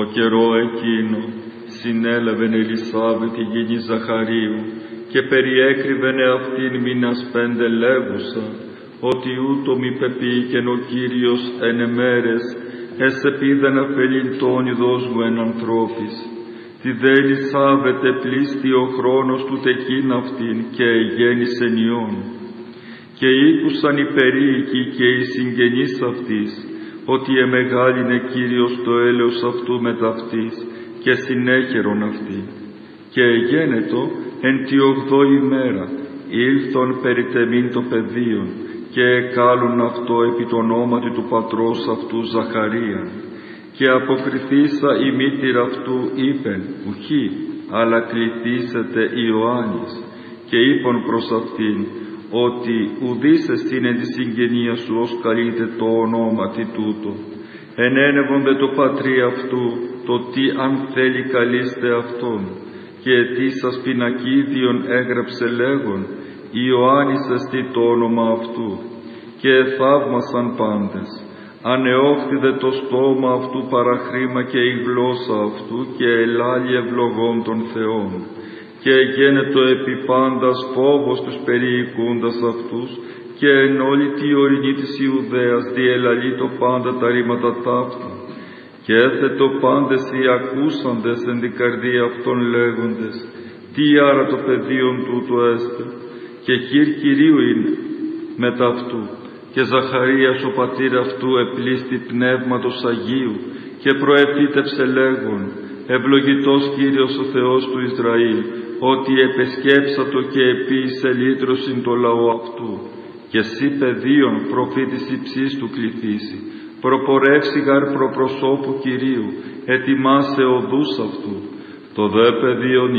καιρό εκείνο συνέλαβεν Ελισάβετ η γυνή Ζαχαρίου και περιέκρυβεν αυτήν μήνας 5 λέγουσα, ότι ούτω μη πεποίηκεν ο Κύριος εν εμέρες, εσεπίδεν αφελιντών ειδός μου εν ανθρώπης. Τη δε Ελισάβετ επλήστη ο χρόνος του τεκείν αυτήν και εγέννησεν Υιόν. Και ήκουσαν οι περίοικοι και οι συγγενείς αυτής, ότι εμεγάλινε Κύριος το έλεος αυτού μετ' αυτής και συνέχερον αυτή. Και εγένετο εν τη 8η ημέρα ήλθον περιτεμήν το παιδίον και εκάλουν αυτό επί το ονόματι του πατρός αυτού Ζαχαρίαν. Και αποκριθήσα η μήτηρα αυτού είπεν, ουχή, αλλά κληθήσετε Ιωάννης. Και είπαν προς αυτήν, ότι ουδείς εστίν εν τη συγγενεία σου ως καλείται το ονόματι τούτο. Ενένευονται το πατρί αυτού, το τι αν θέλει καλείστε αυτόν. Και τι σας πινακίδιον έγραψε λέγον, Ιωάννης εστί το όνομα αυτού. Και θαύμασαν πάντες. Ανεόχθηδε το στόμα αυτού παραχρήμα και η γλώσσα αυτού και ελάλη ευλογών των Θεών. Και γένετο επί πάντας φόβος τους περιοικούντας αυτούς και εν όλη τη ορεινή της Ιουδαίας διελαλεί το πάντα τα ρήματα ταύτα. Και έθετο πάντες οι ακούσαντες εν την καρδία αυτών λέγοντες, τι άρα το παιδίον τούτο έστε, και χείρ Κυρίου είναι μετ' αυτού. Και Ζαχαρίας ο πατήρ αυτού επλήστη πνεύματος Αγίου και προεφήτευσε λέγον, ευλογητός Κύριος ο Θεός του Ισραήλ, ότι επεσκέψατο και επίησε λύτρωσιν το λαό αυτού. Και εσύ παιδίον προφήτης υψίστου κληθήσει, προπορεύσει γαρ προπροσώπου Κυρίου, ετοιμάσε οδούς αυτού. Το δε παιδίον